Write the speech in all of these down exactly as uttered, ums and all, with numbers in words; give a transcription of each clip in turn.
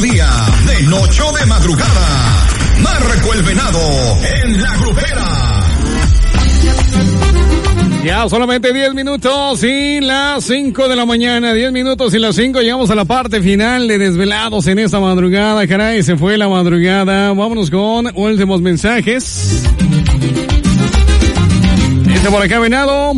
mediodía, de noche o de madrugada. Marco el Venado en La Grupera. Ya solamente diez minutos y las cinco de la mañana, diez minutos y las cinco, llegamos a la parte final de Desvelados en esta madrugada, caray, se fue la madrugada, vámonos con últimos mensajes. Dice por acá Venado,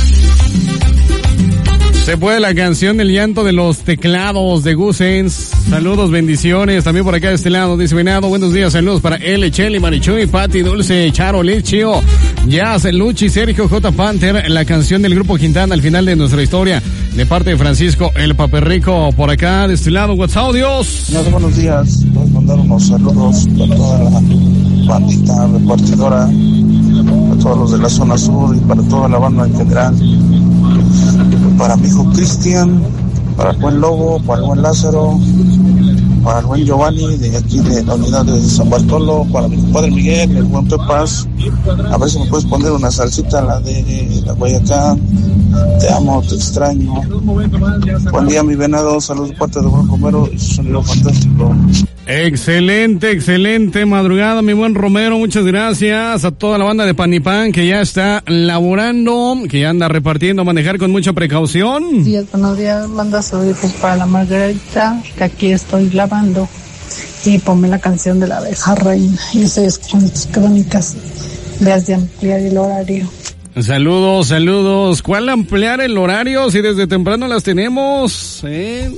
se puede la canción del llanto de los teclados de Gusens. Saludos, bendiciones. También por acá de este lado dice Venado, buenos días, saludos para L, Cheli, Marichuy, Pati, Dulce, Charo, Lichio, Jazz, Luchi, Sergio, J. Panther, la canción del Grupo Quintana al final de nuestra historia, de parte de Francisco, el Paperrico. Por acá de este lado, WhatsApp, Dios. Buenos días, puedes mandar unos saludos para toda la bandita repartidora, a todos los de la zona sur y para toda la banda en general. Para mi hijo Cristian, para el buen Lobo, para el buen Lázaro, para el buen Giovanni de aquí de la unidad de San Bartolo, para mi compadre Miguel, el buen Pepas. A ver si me puedes poner una salsita, la de la Guayacán. Te amo, te extraño. Buen día, mi Venado. Saludos de parte de Buen Romero y su sonido fantástico. Excelente, excelente madrugada, mi buen Romero. Muchas gracias a toda la banda de Panipán que ya está laborando, que ya anda repartiendo, manejar con mucha precaución. Buenos días, buenos días. Manda saludos para la Margarita, que aquí estoy lavando. Y ponme la canción de la abeja reina. Yo estoy escuchando tus crónicas. Veas de ampliar el horario. Saludos, saludos. ¿Cuál ampliar el horario si desde temprano las tenemos? ¿Eh?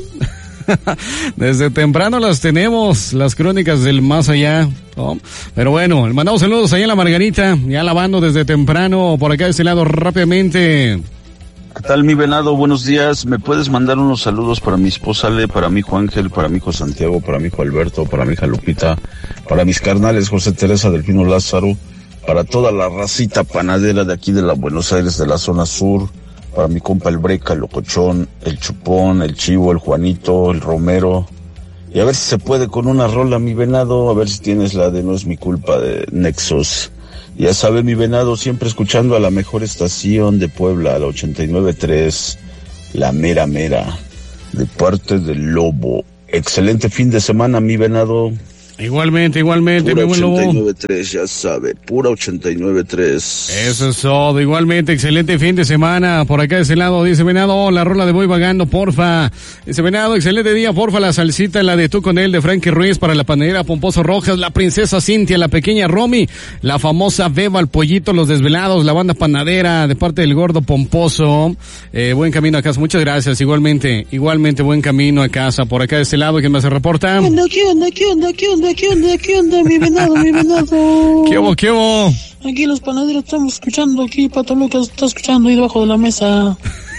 Desde temprano las tenemos, las crónicas del más allá, ¿no? Pero bueno, le mandamos saludos allá a la Margarita, ya lavando desde temprano, por acá de este lado rápidamente. ¿Qué tal, mi Venado? Buenos días. ¿Me puedes mandar unos saludos para mi esposa Ale, para mi hijo Ángel, para mi hijo Santiago, para mi hijo Alberto, para mi hija Lupita, para mis carnales José Teresa, Delfino Lázaro, para toda la racita panadera de aquí de la Buenos Aires, de la zona sur, para mi compa el Breca, el Locochón, el Chupón, el Chivo, el Juanito, el Romero. Y a ver si se puede con una rola, mi Venado, a ver si tienes la de No es mi culpa de Nexos. Ya sabe, mi Venado, siempre escuchando a la mejor estación de Puebla, la ochenta y nueve punto tres, la mera mera, de parte del Lobo. Excelente fin de semana, mi Venado. Igualmente, igualmente, pura mi buen Lobo. ochenta y nueve punto tres, ya sabe, pura ochenta y nueve punto tres. Eso es todo, igualmente, excelente fin de semana. Por acá de ese lado dice Venado, la rola de Voy Vagando, porfa. Dice Venado, excelente día, porfa, la salsita, la de Tú con él, de Frankie Ruiz, para la panadera Pomposo Rojas, la princesa Cintia, la pequeña Romy, la famosa Beba, el Pollito, los Desvelados, la banda panadera, de parte del Gordo Pomposo. Eh, buen camino a casa, muchas gracias, igualmente, igualmente, buen camino a casa. Por acá de este lado, ¿quién más se reporta? ¿Qué onda, qué onda, qué onda, qué onda? ¿Qué onda, qué onda, mi Venado, mi Venado? ¿Qué hubo, qué hubo? Aquí los panaderos estamos escuchando, aquí Pato Lucas está escuchando ahí debajo de la mesa.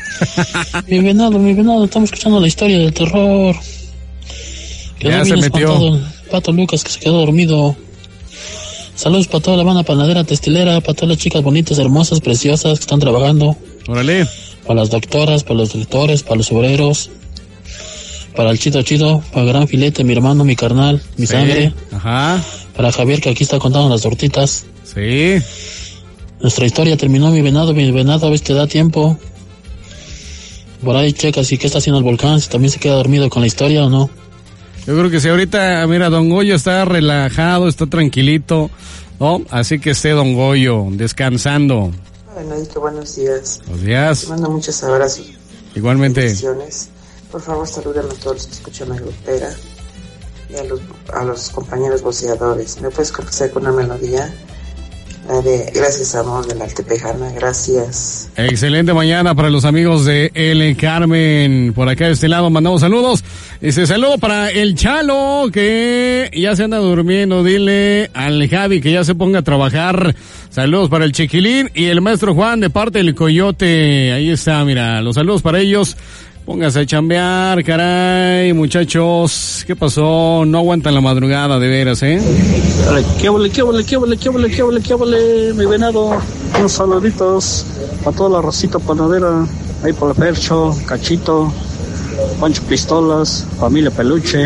Mi Venado, mi Venado, estamos escuchando la historia del terror. Quedó Ya se bien metió. espantado Pato Lucas, que se quedó dormido. Saludos para toda la banda panadera, testilera, para todas las chicas bonitas, hermosas, preciosas que están trabajando. Órale. Para las doctoras, para los doctores, para los obreros. Para el Chito Chido, para el Gran Filete, mi hermano, mi carnal, mi Sí. sangre. Ajá. Para Javier, que aquí está contando las tortitas. Sí. Nuestra historia terminó, mi Venado, mi Venado, a ver si te da tiempo. Por ahí checa si qué está haciendo el volcán, si también se queda dormido con la historia o no. Yo creo que si ahorita, mira, Don Goyo está relajado, está tranquilito, ¿no? Así que esté Don Goyo descansando. Venadito, buenos días. Buenos días. Te mando muchos abrazos. Igualmente. Bendiciones. Por favor, salúdame a todos los que escuchan la grupera y a los, a los compañeros voceadores. ¿Me puedes complacer con una melodía? La de Gracias Amor de la Altepejana, gracias. Excelente mañana para los amigos de El Carmen. Por acá de este lado mandamos saludos. Este saludo para el Chalo, que ya se anda durmiendo. Dile al Javi que ya se ponga a trabajar. Saludos para el Chiquilín y el maestro Juan de parte del Coyote. Ahí está, mira, los saludos para ellos. Póngase a chambear, caray, muchachos. ¿Qué pasó? No aguantan la madrugada, de veras, ¿eh? ¿Qué vole, qué vole, qué vole, qué vole, qué vole, qué vole, mi Venado? Unos saluditos para toda la rosita panadera. Ahí por el Percho, Cachito, Pancho Pistolas, Familia Peluche.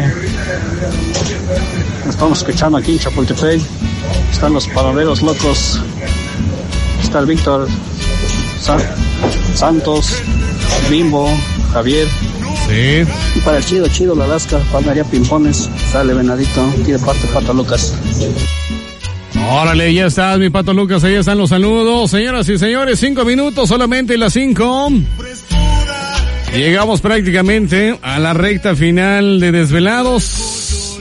Nos estamos escuchando aquí en Chapultepec. Están los panaderos locos. Está el Víctor Sa- Santos, Bimbo, Javier, Sí. Y para el chido, chido, la Alaska, Panaria Pimpones. Sale, venadito. Aquí de parte, Pato Lucas. Órale, ya estás, mi Pato Lucas, ahí están los saludos. Señoras y señores, cinco minutos, solamente las cinco. Llegamos prácticamente a la recta final de Desvelados.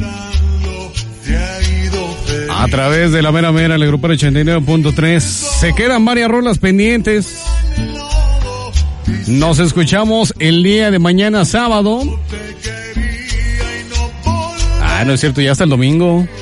A través de la mera mera, el grupo ochenta y nueve punto tres. Se quedan varias rolas pendientes. Nos escuchamos el día de mañana sábado. Ah, no es cierto, ya hasta el domingo.